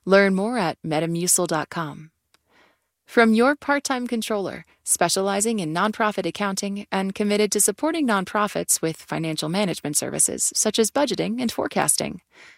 Learn more at metamucil.com. From your part-time controller, specializing in nonprofit accounting and committed to supporting nonprofits with financial management services such as budgeting and forecasting.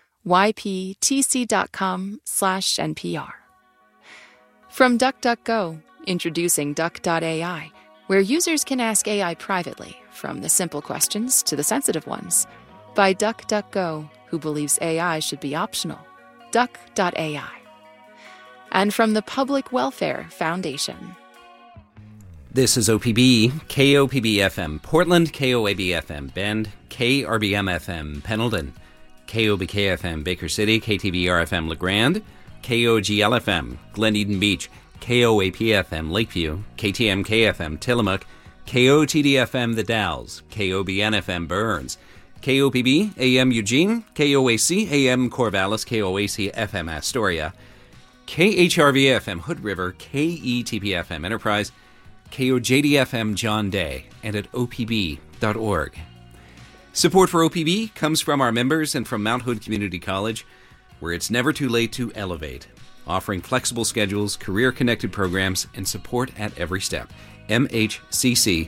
yptc.com/NPR. From DuckDuckGo, introducing Duck.ai, where users can ask AI privately, from the simple questions to the sensitive ones. By DuckDuckGo, who believes AI should be optional. Duck.ai. And from the Public Welfare Foundation. This is OPB, KOPB-FM, Portland, KOAB-FM, Bend, KRBM-FM, Pendleton, KOBK-FM, Baker City, KTBR-FM, LeGrand, KOGL-FM, Glen Eden Beach, KOAP-FM, Lakeview, KTMK-FM, Tillamook, KOTD-FM, The Dalles, KOBN-FM, Burns, KOPB, AM Eugene, KOAC, AM Corvallis, KOAC-FM, Astoria, KHRV-FM, Hood River, KETP-FM, Enterprise, KOJD-FM, John Day, and at opb.org. Support for OPB comes from our members and from Mount Hood Community College, where it's never too late to elevate, offering flexible schedules, career-connected programs, and support at every step. mhcc.edu.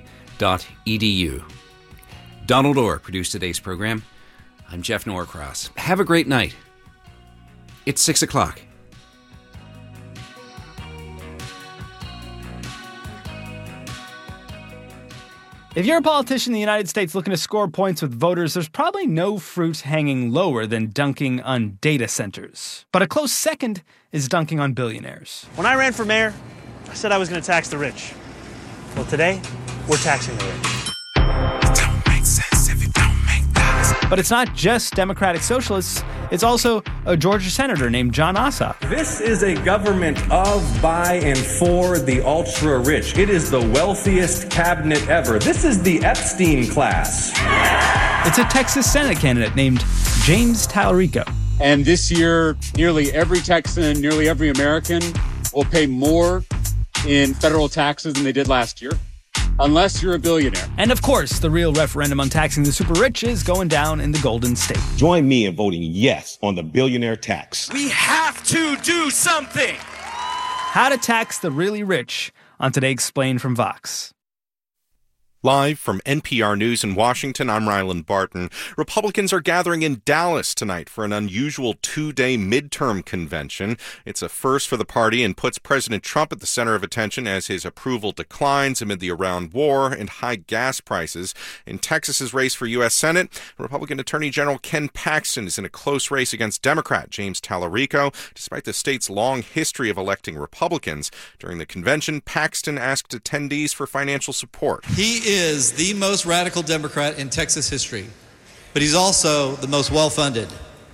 Donald Orr produced today's program. I'm Jeff Norcross. Have a great night. It's 6 o'clock. If you're a politician in the United States looking to score points with voters, there's probably no fruit hanging lower than dunking on data centers. But a close second is dunking on billionaires. When I ran for mayor, I said I was going to tax the rich. Well, today, we're taxing the rich. But it's not just Democratic socialists. It's also a Georgia senator named Jon Ossoff. This is a government of, by, and for the ultra-rich. It is the wealthiest cabinet ever. This is the Epstein class. It's a Texas Senate candidate named James Tallarico. And this year, nearly every Texan, nearly every American will pay more in federal taxes than they did last year. Unless you're a billionaire. And of course, the real referendum on taxing the super rich is going down in the Golden State. Join me in voting yes on the billionaire tax. We have to do something. How to tax the really rich on Today Explained from Vox. Live from NPR News in Washington, I'm Ryland Barton. Republicans are gathering in Dallas tonight for an unusual two-day midterm convention. It's a first for the party and puts President Trump at the center of attention as his approval declines amid the Iran war and high gas prices. In Texas's race for U.S. Senate, Republican Attorney General Ken Paxton is in a close race against Democrat James Tallarico, despite the state's long history of electing Republicans. During the convention, Paxton asked attendees for financial support. He is the most radical Democrat in Texas history, but he's also the most well-funded.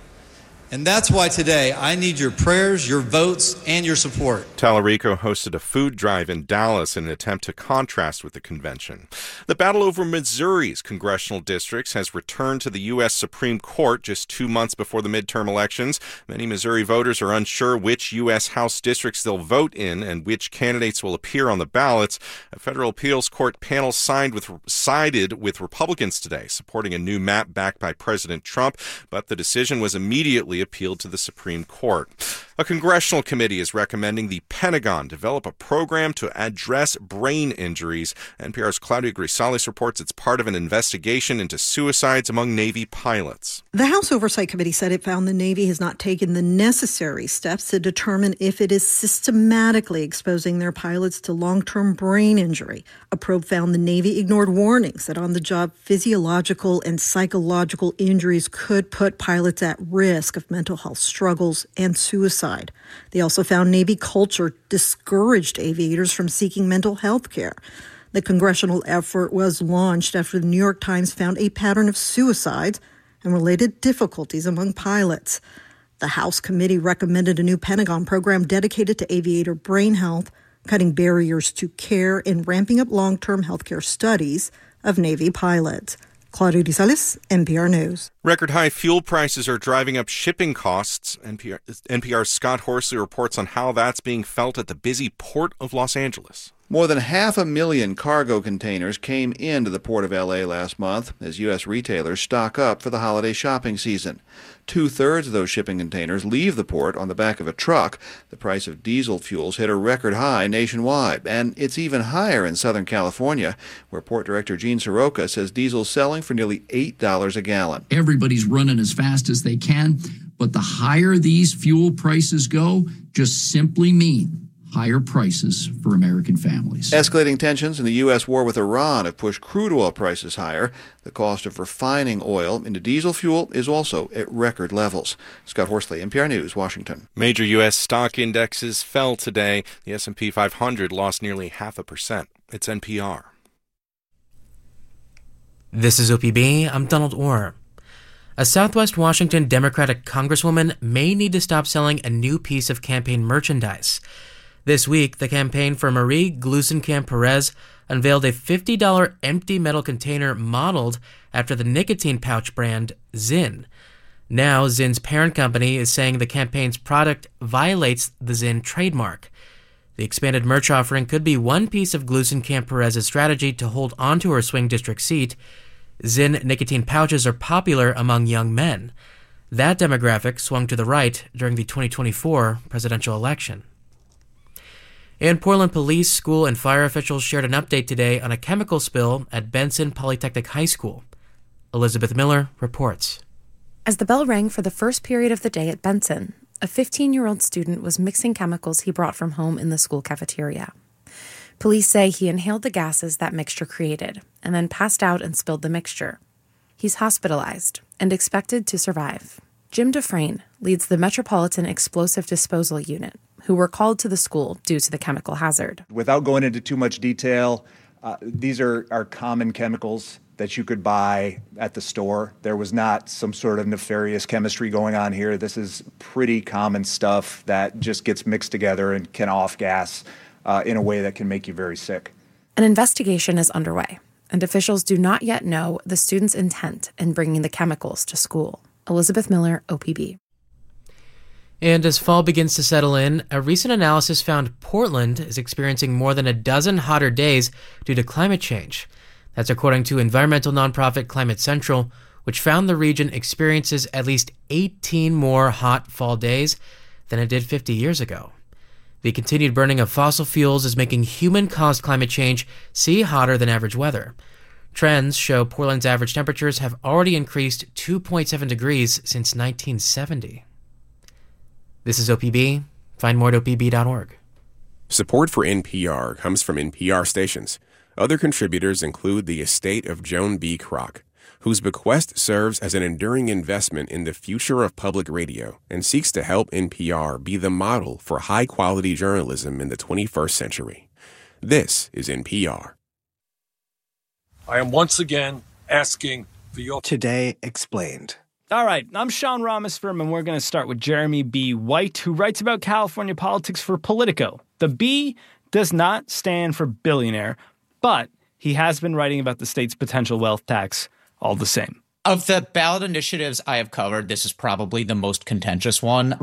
And that's why today I need your prayers, your votes, and your support. Tallarico hosted a food drive in Dallas in an attempt to contrast with the convention. The battle over Missouri's congressional districts has returned to the U.S. Supreme Court just 2 months before the midterm elections. Many Missouri voters are unsure which U.S. House districts they'll vote in and which candidates will appear on the ballots. A federal appeals court panel sided with Republicans today, supporting a new map backed by President Trump, but the decision was immediately appealed to the Supreme Court. A congressional committee is recommending the Pentagon develop a program to address brain injuries. NPR's Claudia Grisales reports it's part of an investigation into suicides among Navy pilots. The House Oversight Committee said it found the Navy has not taken the necessary steps to determine if it is systematically exposing their pilots to long-term brain injury. A probe found the Navy ignored warnings that on-the-job physiological and psychological injuries could put pilots at risk of mental health struggles and suicide. They also found Navy culture discouraged aviators from seeking mental health care. The congressional effort was launched after the New York Times found a pattern of suicides and related difficulties among pilots. The House committee recommended a new Pentagon program dedicated to aviator brain health, cutting barriers to care and ramping up long-term healthcare studies of Navy pilots. Claudia Grisales, NPR News. Record high fuel prices are driving up shipping costs. NPR's Scott Horsley reports on how that's being felt at the busy Port of Los Angeles. More than 500,000 cargo containers came into the Port of L.A. last month as U.S. retailers stock up for the holiday shopping season. 2/3 of those shipping containers leave the port on the back of a truck. The price of diesel fuels hit a record high nationwide, and it's even higher in Southern California, where Port Director Gene Soroka says diesel's selling for nearly $8 a gallon. Everybody's running as fast as they can, but the higher these fuel prices go, just simply mean higher prices for American families. Escalating tensions in the U.S. war with Iran have pushed crude oil prices higher. The cost of refining oil into diesel fuel is also at record levels. Scott Horsley, NPR News, Washington. Major U.S. stock indexes fell today. The S&P 500 lost nearly 0.5%. It's NPR. This is OPB. I'm Donald Orr. A Southwest Washington Democratic congresswoman may need to stop selling a new piece of campaign merchandise. This week, the campaign for Marie Gluesenkamp Perez unveiled a $50 empty metal container modeled after the nicotine pouch brand Zyn. Now, Zyn's parent company is saying the campaign's product violates the Zyn trademark. The expanded merch offering could be one piece of Gluesenkamp Perez's strategy to hold onto her swing district seat. Zyn nicotine pouches are popular among young men. That demographic swung to the right during the 2024 presidential election. And Portland police, school, and fire officials shared an update today on a chemical spill at Benson Polytechnic High School. Elizabeth Miller reports. As the bell rang for the first period of the day at Benson, a 15-year-old student was mixing chemicals he brought from home in the school cafeteria. Police say he inhaled the gases that mixture created and then passed out and spilled the mixture. He's hospitalized and expected to survive. Jim Dufresne leads the Metropolitan Explosive Disposal Unit, who were called to the school due to the chemical hazard. Without going into too much detail, these are common chemicals that you could buy at the store. There was not some sort of nefarious chemistry going on here. This is pretty common stuff that just gets mixed together and can off-gas in a way that can make you very sick. An investigation is underway, and officials do not yet know the students' intent in bringing the chemicals to school. Elizabeth Miller, OPB. And as fall begins to settle in, a recent analysis found Portland is experiencing more than a dozen hotter days due to climate change. That's according to environmental nonprofit Climate Central, which found the region experiences at least 18 more hot fall days than it did 50 years ago. The continued burning of fossil fuels is making human-caused climate change see hotter than average weather. Trends show Portland's average temperatures have already increased 2.7 degrees since 1970. This is OPB. Find more at opb.org. Support for NPR comes from NPR stations. Other contributors include the estate of Joan B. Kroc, whose bequest serves as an enduring investment in the future of public radio and seeks to help NPR be the model for high-quality journalism in the 21st century. This is NPR. I am once again asking for your... Today Explained. All right, I'm Sean Ramesfirm, and we're going to start with Jeremy B. White, who writes about California politics for Politico. The B does not stand for billionaire, but he has been writing about the state's potential wealth tax all the same. Of the ballot initiatives I have covered, this is probably the most contentious one.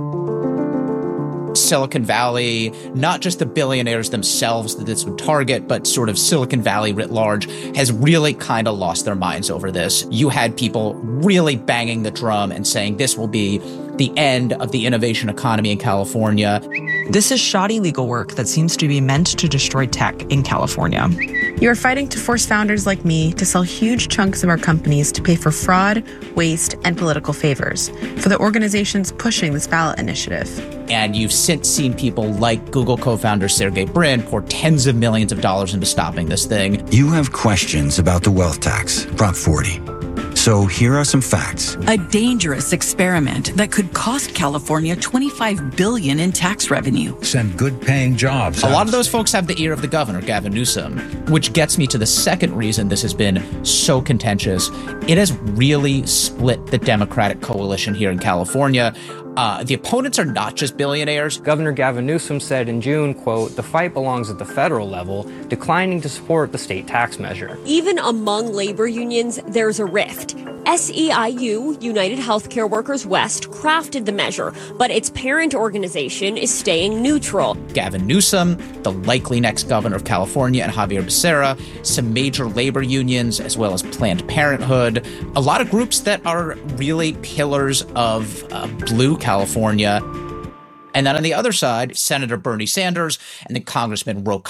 Silicon Valley, not just the billionaires themselves that this would target, but sort of Silicon Valley writ large, has really kind of lost their minds over this. You had people really banging the drum and saying this will be the end of the innovation economy in California. This is shoddy legal work that seems to be meant to destroy tech in California. You are fighting to force founders like me to sell huge chunks of our companies to pay for fraud, waste, and political favors for the organizations pushing this ballot initiative. And you've since seen people like Google co-founder Sergey Brin pour tens of millions of dollars into stopping this thing. You have questions about the wealth tax, Prop 40. So here are some facts. A dangerous experiment that could cost California $25 billion in tax revenue. Send good-paying jobs. A lot of those folks have the ear of the governor, Gavin Newsom, which gets me to the second reason this has been so contentious. It has really split the Democratic coalition here in California. The opponents are not just billionaires. Governor Gavin Newsom said in June, quote, "The fight belongs at the federal level, declining to support the state tax measure." Even among labor unions, there's a rift. SEIU, United Healthcare Workers West, crafted the measure, but its parent organization is staying neutral. Gavin Newsom, the likely next governor of California, and Javier Becerra, some major labor unions, as well as Planned Parenthood, a lot of groups that are really pillars of blue California. And then on the other side, Senator Bernie Sanders and then Congressman Ro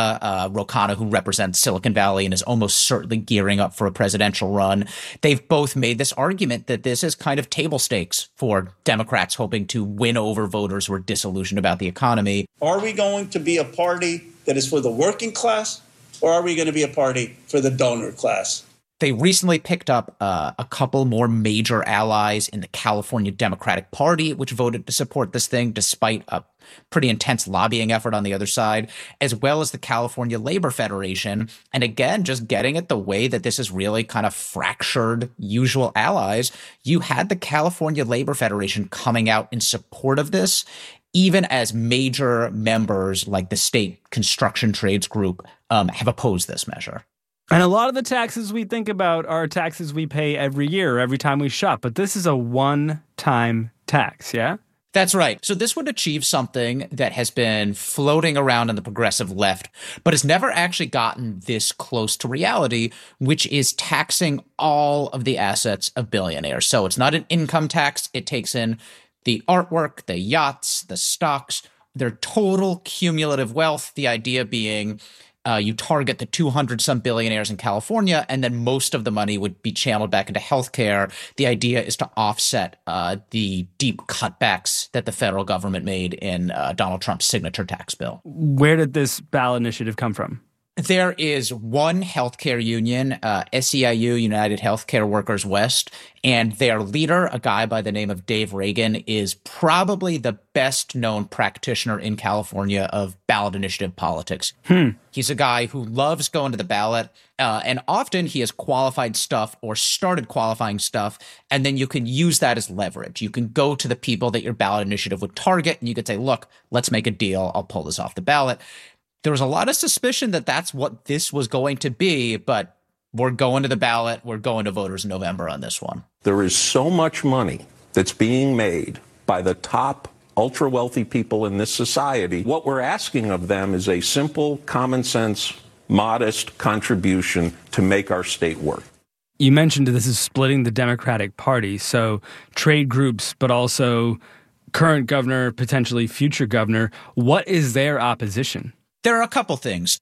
Khanna, who represents Silicon Valley and is almost certainly gearing up for a presidential run. They've both made this argument that this is kind of table stakes for Democrats hoping to win over voters who are disillusioned about the economy. Are we going to be a party that is for the working class, or are we going to be a party for the donor class? They recently picked up a couple more major allies in the California Democratic Party, which voted to support this thing despite a pretty intense lobbying effort on the other side, as well as the California Labor Federation. And again, just getting at the way that this is really kind of fractured usual allies, you had the California Labor Federation coming out in support of this, even as major members like the state construction trades group have opposed this measure. And a lot of the taxes we think about are taxes we pay every year, every time we shop. But this is a one-time tax, yeah? That's right. So this would achieve something that has been floating around on the progressive left, but has never actually gotten this close to reality, which is taxing all of the assets of billionaires. So it's not an income tax. It takes in the artwork, the yachts, the stocks, their total cumulative wealth, the idea being you target the 200-some billionaires in California, and then most of the money would be channeled back into healthcare. The idea is to offset the deep cutbacks that the federal government made in Donald Trump's signature tax bill. Where did this ballot initiative come from? There is one healthcare union, SEIU, United Healthcare Workers West, and their leader, a guy by the name of Dave Reagan, is probably the best-known practitioner in California of ballot initiative politics. He's a guy who loves going to the ballot, and often he has qualified stuff or started qualifying stuff, and then you can use that as leverage. You can go to the people that your ballot initiative would target, and you could say, look, let's make a deal. I'll pull this off the ballot. There was a lot of suspicion that that's what this was going to be, but we're going to the ballot. We're going to voters in November on this one. There is so much money that's being made by the top ultra-wealthy people in this society. What we're asking of them is a simple, common sense, modest contribution to make our state work. You mentioned this is splitting the Democratic Party, so trade groups, but also current governor, potentially future governor. What is their opposition? There are a couple things.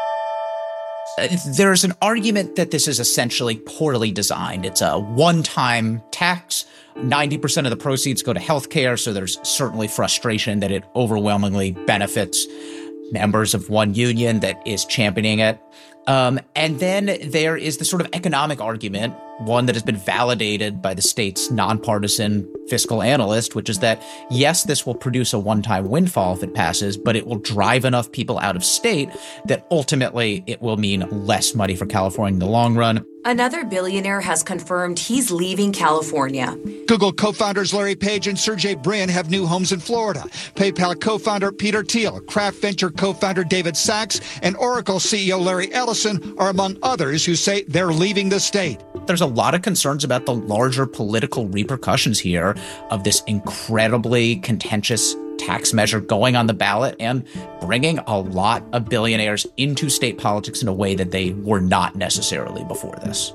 There's an argument that this is essentially poorly designed. It's a one-time tax. 90% of the proceeds go to healthcare, so there's certainly frustration that it overwhelmingly benefits members of one union that is championing it. And then there is the sort of economic argument, one that has been validated by the state's nonpartisan fiscal analyst, which is that, yes, this will produce a one-time windfall if it passes, but it will drive enough people out of state that ultimately it will mean less money for California in the long run. Another billionaire has confirmed he's leaving California. Google co-founders Larry Page and Sergey Brin have new homes in Florida. PayPal co-founder Peter Thiel, Kraft Venture co-founder David Sachs, and Oracle CEO Larry Ellison are among others who say they're leaving the state. There's a lot of concerns about the larger political repercussions here of this incredibly contentious tax measure going on the ballot and bringing a lot of billionaires into state politics in a way that they were not necessarily before this.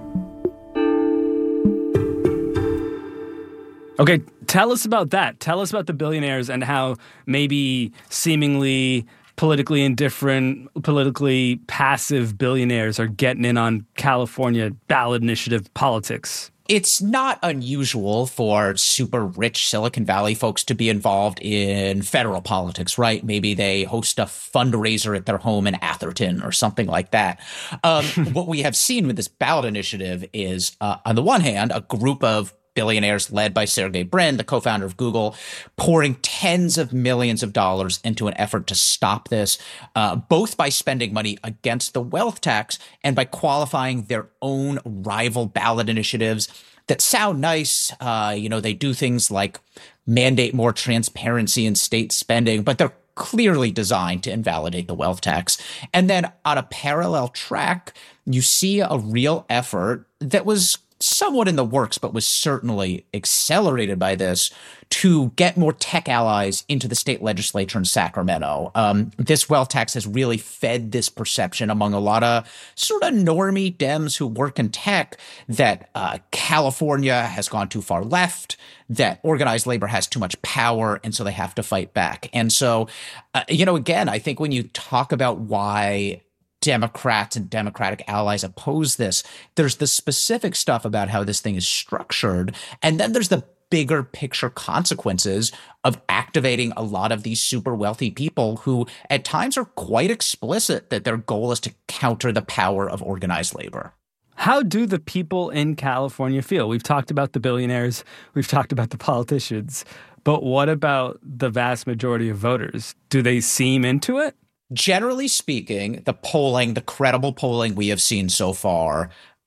Okay, tell us about that. Tell us about the billionaires and how maybe seemingly politically indifferent, politically passive billionaires are getting in on California ballot initiative politics. It's not unusual for super rich Silicon Valley folks to be involved in federal politics, right? Maybe they host a fundraiser at their home in Atherton or something like that. What we have seen with this ballot initiative is, on the one hand, a group of billionaires led by Sergey Brin, the co-founder of Google, pouring tens of millions of dollars into an effort to stop this, both by spending money against the wealth tax and by qualifying their own rival ballot initiatives that sound nice. They do things like mandate more transparency in state spending, but they're clearly designed to invalidate the wealth tax. And then on a parallel track, you see a real effort that was somewhat in the works, but was certainly accelerated by this, to get more tech allies into the state legislature in Sacramento. This wealth tax has really fed this perception among a lot of sort of normie Dems who work in tech that California has gone too far left, that organized labor has too much power, and so they have to fight back. And so, again, I think when you talk about why Democrats and Democratic allies oppose this, there's the specific stuff about how this thing is structured, and then there's the bigger picture consequences of activating a lot of these super wealthy people who at times are quite explicit that their goal is to counter the power of organized labor. How do the people in California feel? We've talked about the billionaires, we've talked about the politicians, but what about the vast majority of voters? Do they seem into it? Generally speaking, the credible polling we have seen so far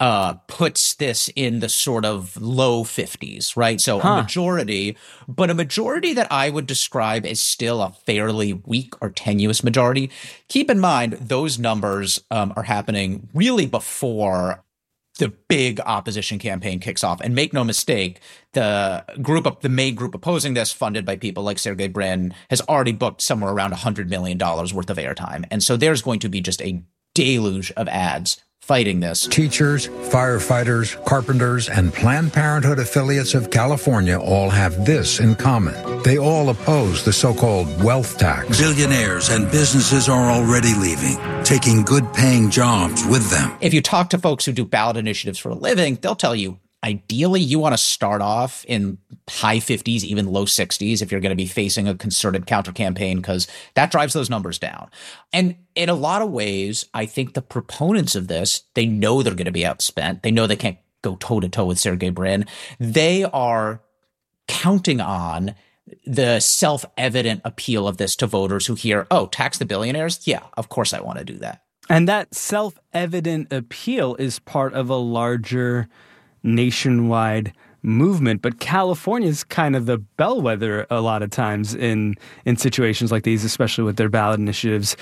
puts this in the sort of low 50s, right? So a majority that I would describe as still a fairly weak or tenuous majority. Keep in mind, those numbers are happening really before the big opposition campaign kicks off. And make no mistake, the main group opposing this, funded by people like Sergey Brin, has already booked somewhere around $100 million worth of airtime. And so there's going to be just a deluge of ads fighting this. Teachers, firefighters, carpenters, and Planned Parenthood affiliates of California all have this in common. They all oppose the so-called wealth tax. Billionaires and businesses are already leaving, taking good-paying jobs with them. If you talk to folks who do ballot initiatives for a living, they'll tell you, ideally, you want to start off in high 50s, even low 60s, if you're going to be facing a concerted counter campaign, because that drives those numbers down. And in a lot of ways, I think the proponents of this, they know they're going to be outspent. They know they can't go toe to toe with Sergey Brin. They are counting on the self-evident appeal of this to voters who hear, oh, tax the billionaires? Yeah, of course I want to do that. And that self-evident appeal is part of a larger nationwide movement, but California is kind of the bellwether a lot of times in situations like these, especially with their ballot initiatives.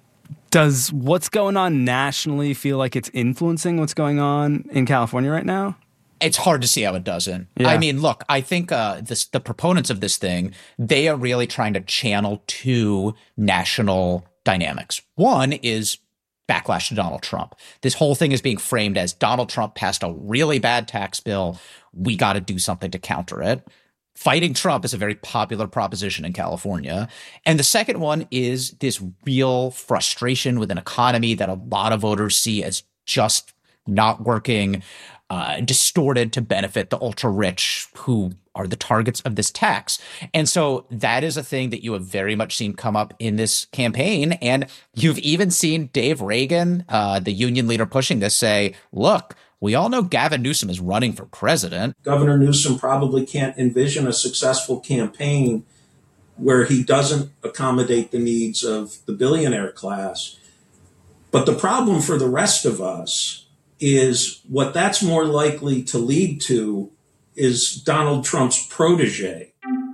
Does what's going on nationally feel like it's influencing what's going on in California right now? It's hard to see how it doesn't. Yeah. I mean, look, I think the proponents of this thing, they are really trying to channel two national dynamics. One is backlash to Donald Trump. This whole thing is being framed as Donald Trump passed a really bad tax bill. We got to do something to counter it. Fighting Trump is a very popular proposition in California. And the second one is this real frustration with an economy that a lot of voters see as just not working, distorted to benefit the ultra rich who are the targets of this tax. And so that is a thing that you have very much seen come up in this campaign. And you've even seen Dave Reagan, the union leader pushing this, say, look, we all know Gavin Newsom is running for president. Governor Newsom probably can't envision a successful campaign where he doesn't accommodate the needs of the billionaire class. But the problem for the rest of us is what that's more likely to lead to is Donald Trump's protege.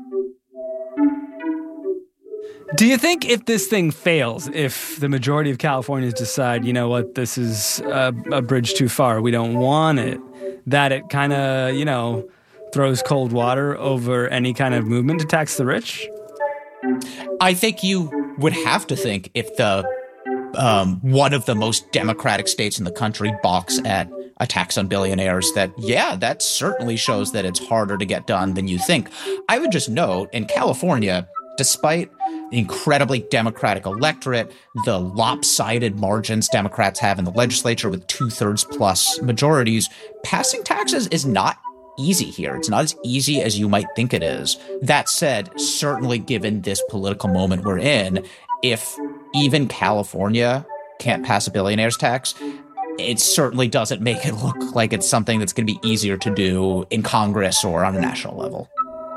Do you think if this thing fails, if the majority of Californians decide, you know what, this is a bridge too far, we don't want it, that it kind of, throws cold water over any kind of movement to tax the rich? I think you would have to think if the one of the most democratic states in the country balks at a tax on billionaires, that certainly shows that it's harder to get done than you think. I would just note, in California, despite the incredibly democratic electorate, the lopsided margins Democrats have in the legislature with 2/3 plus majorities, passing taxes is not easy here. It's not as easy as you might think it is. That said, certainly given this political moment we're in, if even California can't pass a billionaire's tax, it certainly doesn't make it look like it's something that's going to be easier to do in Congress or on a national level.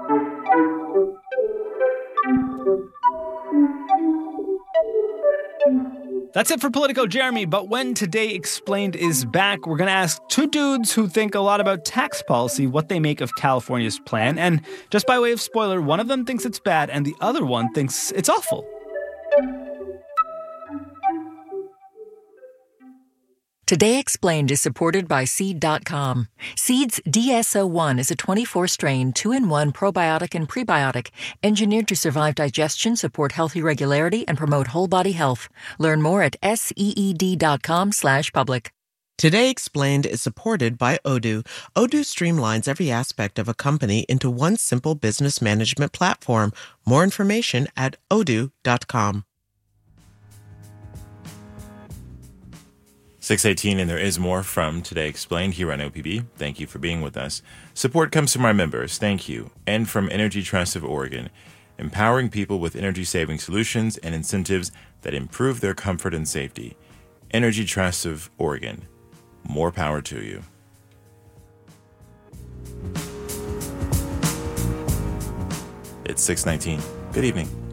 That's it for Politico, Jeremy. But when Today Explained is back, we're going to ask two dudes who think a lot about tax policy what they make of California's plan. And just by way of spoiler, one of them thinks it's bad and the other one thinks it's awful. Today Explained is supported by Seed.com. Seed's DSO1 is a 24-strain, 2-in-1 probiotic and prebiotic engineered to survive digestion, support healthy regularity, and promote whole-body health. Learn more at seed.com/public. Today Explained is supported by Odoo. Odoo streamlines every aspect of a company into one simple business management platform. More information at odoo.com. 6:18, and there is more from Today Explained here on OPB. Thank you for being with us. Support comes from our members. Thank you. And from Energy Trust of Oregon, empowering people with energy-saving solutions and incentives that improve their comfort and safety. Energy Trust of Oregon. More power to you. It's 6:19. Good evening.